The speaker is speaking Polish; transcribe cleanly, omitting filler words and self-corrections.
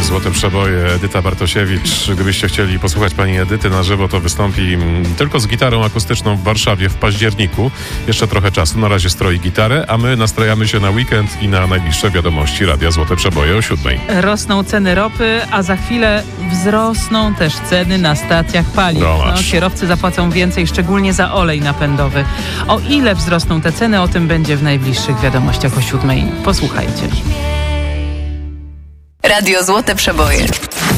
Złote Przeboje, Edyta Bartosiewicz. Gdybyście chcieli posłuchać pani Edyty na żywo, to wystąpi tylko z gitarą akustyczną w Warszawie w październiku. Jeszcze trochę czasu, na razie stroi gitarę, a my nastrajamy się na weekend i na najbliższe wiadomości Radia Złote Przeboje o 7:00. Rosną ceny ropy, a za chwilę wzrosną też ceny na stacjach paliw. Kierowcy zapłacą więcej, szczególnie za olej napędowy. O ile wzrosną te ceny, o tym będzie w najbliższych wiadomościach o 7:00. Posłuchajcie. Radio Złote Przeboje.